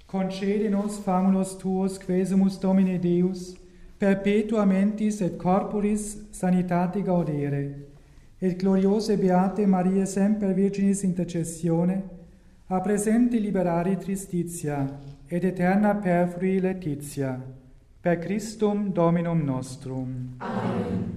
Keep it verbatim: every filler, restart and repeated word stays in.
Concede nos famulus tuos, quesumus Domine Deus, perpetua mentis et corporis sanitate gaudere, et gloriose beate Maria semper Virginis intercessione, a presente liberare tristitia, et eterna perfrui laetitia, per Christum Dominum nostrum. Amen.